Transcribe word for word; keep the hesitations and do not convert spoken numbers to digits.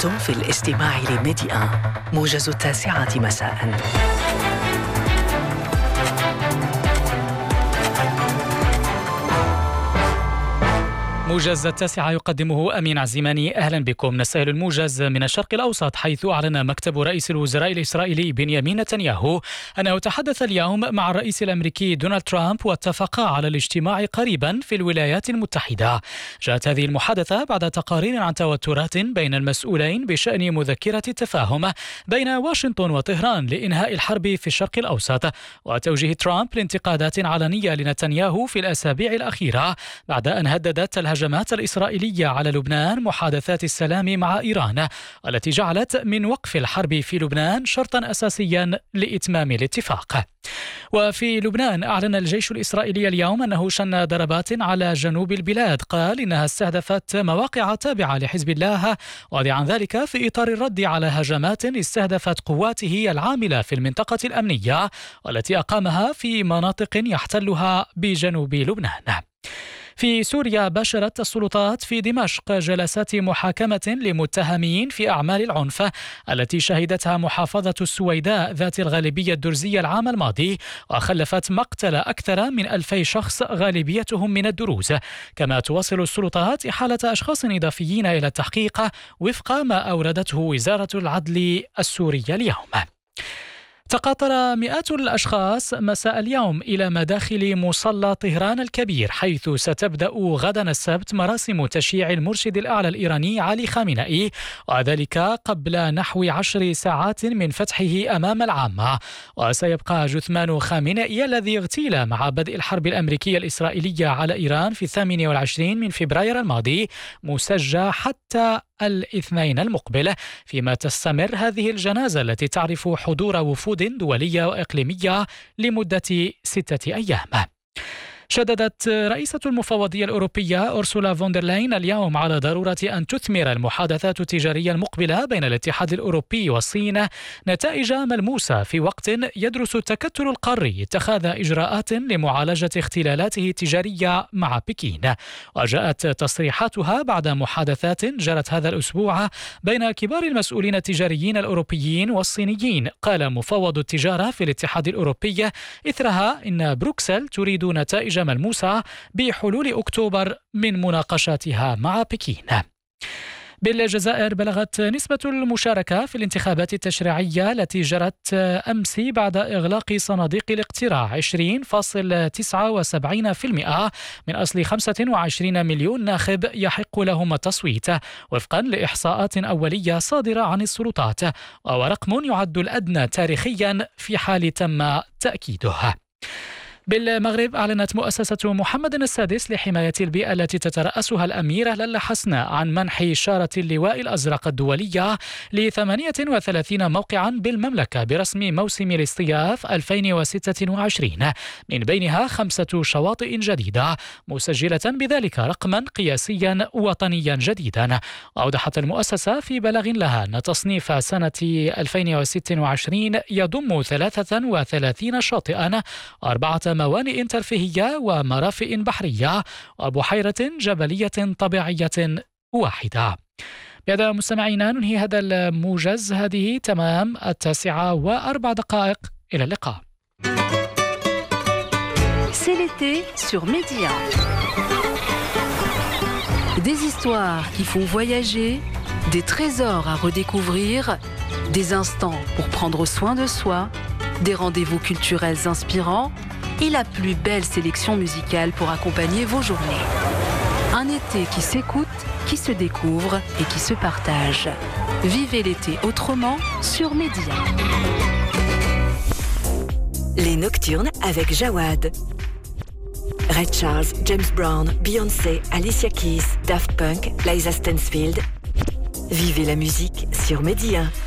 أنتم في الاستماع لميديا موجز التاسعة مساء. موجز التاسعة يقدمه أمين عزيماني. أهلا بكم. نستهل الموجز من الشرق الأوسط، حيث أعلن مكتب رئيس الوزراء الإسرائيلي بنيامين نتنياهو أنه تحدث اليوم مع الرئيس الأمريكي دونالد ترامب واتفقا على الاجتماع قريبا في الولايات المتحدة. جاءت هذه المحادثة بعد تقارير عن توترات بين المسؤولين بشأن مذكرة التفاهم بين واشنطن وطهران لإنهاء الحرب في الشرق الأوسط، وتوجيه ترامب لانتقادات علنية لنتنياهو في الأسابيع الأخيرة بعد أن هددت الهجمات الإسرائيلية على لبنان محادثات السلام مع إيران، التي جعلت من وقف الحرب في لبنان شرطا أساسيا لإتمام الاتفاق. وفي لبنان أعلن الجيش الإسرائيلي اليوم أنه شن ضربات على جنوب البلاد، قال إنها استهدفت مواقع تابعة لحزب الله، واضعا ذلك في إطار الرد على هجمات استهدفت قواته العاملة في المنطقة الأمنية والتي أقامها في مناطق يحتلها بجنوب لبنان. في سوريا باشرت السلطات في دمشق جلسات محاكمة لمتهمين في أعمال العنف التي شهدتها محافظة السويداء ذات الغالبية الدرزية العام الماضي، وخلفت مقتل أكثر من ألفي شخص غالبيتهم من الدروز. كما تواصل السلطات إحالة أشخاص إضافيين إلى التحقيق وفق ما أوردته وزارة العدل السورية اليوم. تقاطر مئات الأشخاص مساء اليوم إلى مداخل مصلى طهران الكبير، حيث ستبدأ غدا السبت مراسم تشييع المرشد الأعلى الإيراني علي خامنئي، وذلك قبل نحو عشر ساعات من فتحه أمام العامة. وسيبقى جثمان خامنئي الذي اغتيل مع بدء الحرب الأمريكية الإسرائيلية على إيران في الثامن والعشرين من فبراير الماضي مسجى حتى الاثنين المقبل، فيما تستمر هذه الجنازة التي تعرف حضور وفود دولية وإقليمية لمدة ستة أيام. شددت رئيسة المفوضية الأوروبية أورسولا فوندرلاين اليوم على ضرورة أن تثمر المحادثات التجارية المقبلة بين الاتحاد الأوروبي والصين نتائج ملموسة، في وقت يدرس التكتل القاري اتخاذ إجراءات لمعالجة اختلالاته التجارية مع بكين. وجاءت تصريحاتها بعد محادثات جرت هذا الأسبوع بين كبار المسؤولين التجاريين الأوروبيين والصينيين. قال مفوض التجارة في الاتحاد الأوروبي إثرها إن بروكسل تريد نتائج ملموسة بحلول أكتوبر من مناقشاتها مع بكين. بالجزائر بلغت نسبة المشاركة في الانتخابات التشريعية التي جرت أمس بعد إغلاق صناديق الاقتراع عشرين فاصلة تسعة وسبعين بالمئة من أصل خمسة وعشرين مليون ناخب يحق لهم التصويت، وفقا لإحصاءات أولية صادرة عن السلطات، وهو رقم يعد الأدنى تاريخيا في حال تم تأكيده. بالمغرب أعلنت مؤسسة محمد السادس لحماية البيئة التي تترأسها الأميرة لالا حسناء عن منح شارة اللواء الأزرق الدولية ل ثمانية وثلاثين موقعا بالمملكة برسم موسم الاصطياف ألفين وستة وعشرين، من بينها خمسة شواطئ جديدة، مسجلة بذلك رقما قياسيا وطنيا جديدا. وأوضحت المؤسسة في بلاغ لها أن تصنيف سنة ألفين وستة وعشرين يضم ثلاثة وثلاثين شاطئا، أربعة موانئ ترفيهية ومرافئ بحرية وبحيرة جبلية طبيعية واحدة. بهذا مستمعينا ننهي هذا الموجز. هذه تمام التاسعة وأربع دقائق. إلى اللقاء. C'est l'été sur Média. Des histoires qui font voyager, des trésors à redécouvrir, des instants pour prendre soin de soi, des rendez-vous culturels inspirants et la plus belle sélection musicale pour accompagner vos journées. Un été qui s'écoute, qui se découvre et qui se partage. Vivez l'été autrement sur Média. Les Nocturnes avec Jawad. Ray Charles, James Brown, Beyoncé, Alicia Keys, Daft Punk, Liza Stansfield. Vivez la musique sur Média.